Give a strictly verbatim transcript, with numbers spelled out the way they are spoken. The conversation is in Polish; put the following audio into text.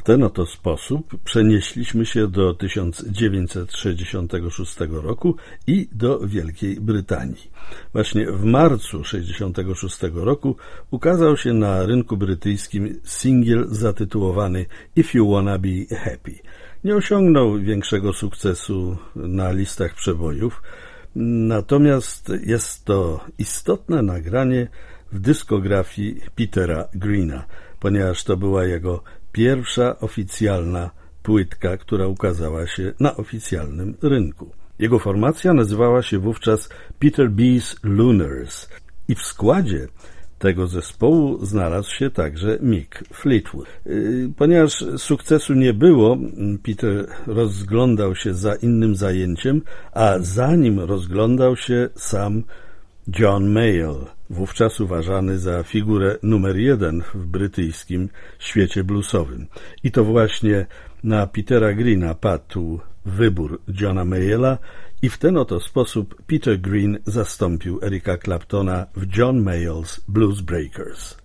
W ten oto sposób przenieśliśmy się do tysiąc dziewięćset sześćdziesiątego szóstego roku i do Wielkiej Brytanii. Właśnie w marcu tysiąc dziewięćset sześćdziesiątego szóstego roku ukazał się na rynku brytyjskim singiel zatytułowany If You Wanna Be Happy. Nie osiągnął większego sukcesu na listach przebojów, natomiast jest to istotne nagranie w dyskografii Petera Greena, ponieważ to była jego pierwsza oficjalna płytka, która ukazała się na oficjalnym rynku. Jego formacja nazywała się wówczas Peter B's Lunars i w składzie tego zespołu znalazł się także Mick Fleetwood. Ponieważ sukcesu nie było, Peter rozglądał się za innym zajęciem, a za nim rozglądał się sam John Mayall, wówczas uważany za figurę numer jeden w brytyjskim świecie bluesowym. I to właśnie na Petera Greena padł wybór Johna Mayalla i w ten oto sposób Peter Green zastąpił Erika Claptona w John Mayall's Blues Breakers.